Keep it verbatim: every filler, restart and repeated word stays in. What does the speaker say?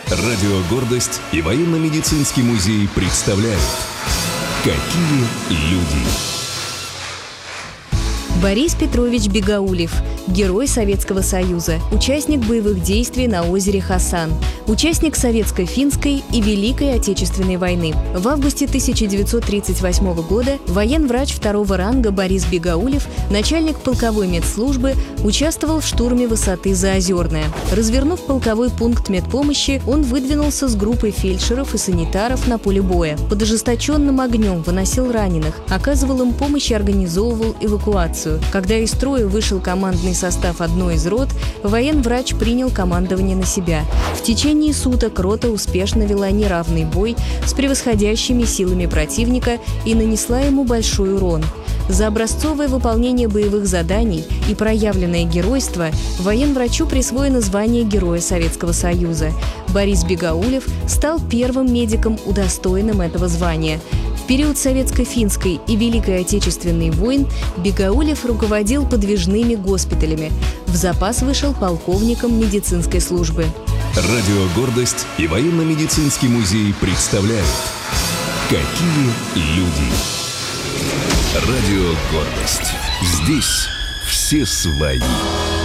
Радио «Гордость» и военно-медицинский музей представляют «Какие люди». Борис Петрович Бегаулев – герой Советского Союза, участник боевых действий на озере Хасан, участник Советско-финской и Великой Отечественной войны. В августе тысяча девятьсот тридцать восьмого года военврач второго ранга Борис Бегаулев, начальник полковой медслужбы, участвовал в штурме высоты Заозерная. Развернув полковой пункт медпомощи, он выдвинулся с группой фельдшеров и санитаров на поле боя. Под ожесточенным огнем выносил раненых, оказывал им помощь и организовывал эвакуацию. Когда из строя вышел командный состав одной из рот, военврач принял командование на себя. В течение суток рота успешно вела неравный бой с превосходящими силами противника и нанесла ему большой урон. За образцовое выполнение боевых заданий и проявленное геройство военврачу присвоено звание Героя Советского Союза. Борис Бегаулев стал первым медиком, удостоенным этого звания. В период Советско-финской и Великой Отечественной войн Бегаулев руководил подвижными госпиталями. В запас вышел полковником медицинской службы. Радио «Гордость» и военно-медицинский музей представляют «Какие люди». Радио «Гордость». Здесь все свои.